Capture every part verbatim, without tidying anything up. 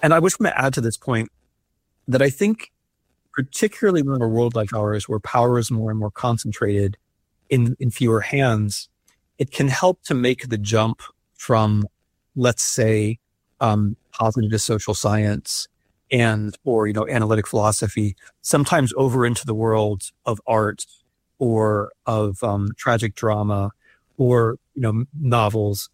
And I wish to add to this point that I think, particularly in a world like ours, where power is more and more concentrated in, in fewer hands, it can help to make the jump from, let's say, um, positive social science and, or, you know, analytic philosophy, sometimes over into the world of art or of um, tragic drama or, you know, novels,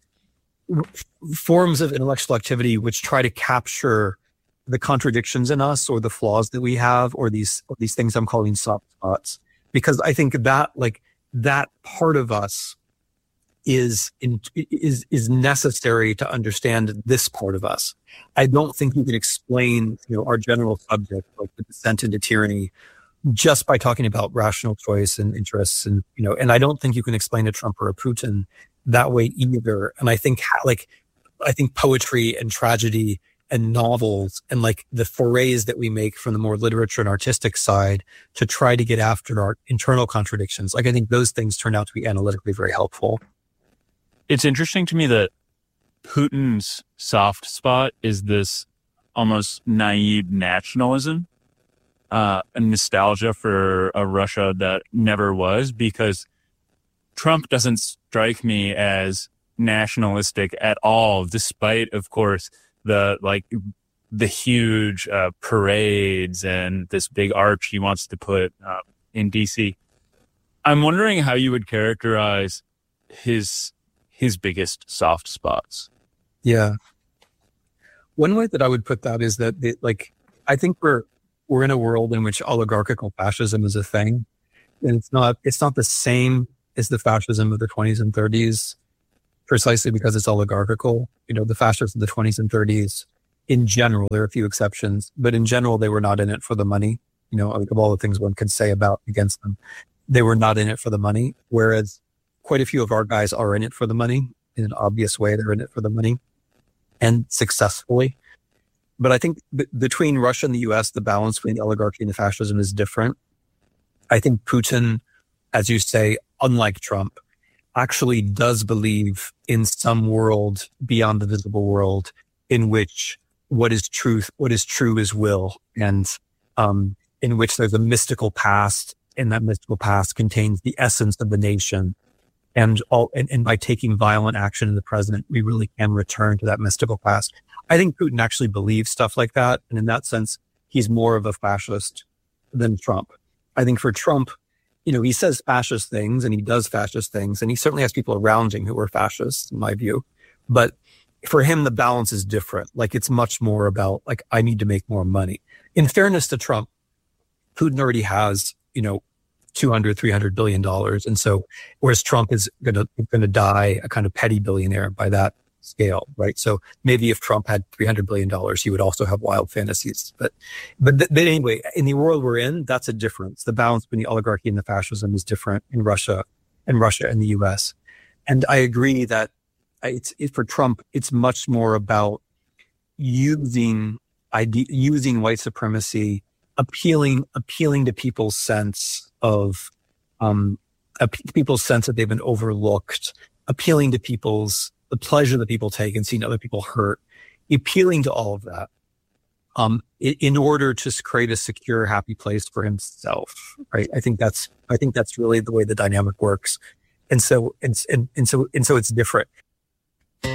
forms of intellectual activity which try to capture the contradictions in us or the flaws that we have, or these, or these things I'm calling soft spots. Because I think that, like, that part of us is, in, is, is necessary to understand this part of us. I don't think you can explain, you know, our general subject, like the descent into tyranny, just by talking about rational choice and interests. And, you know, and I don't think you can explain a Trump or a Putin that way either. And I think, like, I think poetry and tragedy and novels and, like, the forays that we make from the more literature and artistic side to try to get after our internal contradictions, like, I think those things turn out to be analytically very helpful. It's interesting to me that Putin's soft spot is this almost naive nationalism, uh, and nostalgia for a Russia that never was, because Trump doesn't strike me as nationalistic at all, despite, of course, the, like, the huge uh, parades and this big arch he wants to put uh, in D C. I'm wondering how you would characterize his his biggest soft spots. Yeah. One way that I would put that is that, it, like, I think we're we're in a world in which oligarchical fascism is a thing, and it's not it's not the same as the fascism of the twenties and thirties, precisely because it's oligarchical. You know, the fascists of the twenties and thirties, in general, there are a few exceptions, but in general, they were not in it for the money. You know, like, of all the things one could say about against them, they were not in it for the money. Whereas quite a few of our guys are in it for the money in an obvious way. They're in it for the money, and successfully. But I think b- between Russia and the U S, the balance between the oligarchy and the fascism is different. I think Putin, as you say, unlike Trump, actually does believe in some world beyond the visible world in which what is truth, what is true is will, and um, in which there's a mystical past, and that mystical past contains the essence of the nation. And all, and, and by taking violent action in the present, we really can return to that mystical past. I think Putin actually believes stuff like that. And in that sense, he's more of a fascist than Trump. I think for Trump, you know, he says fascist things and he does fascist things. And he certainly has people around him who are fascists, in my view. But for him, the balance is different. Like, it's much more about, like, I need to make more money. In fairness to Trump, Putin already has, you know, two hundred, three hundred billion dollars. And so, whereas Trump is going to, going to die a kind of petty billionaire by that scale, right? So maybe if Trump had three hundred billion dollars, he would also have wild fantasies. But, but, th- but anyway, in the world we're in, that's a difference. The balance between the oligarchy and the fascism is different in Russia and Russia and the U S. And I agree that it's, it, for Trump, it's much more about using ide- using white supremacy, appealing, appealing to people's sense of, um, uh, people's sense that they've been overlooked, appealing to people's, the pleasure that people take in seeing other people hurt, appealing to all of that, um, in, in order to create a secure, happy place for himself, right? I think that's, I think that's really the way the dynamic works. And so, and, and, and so, and so it's different.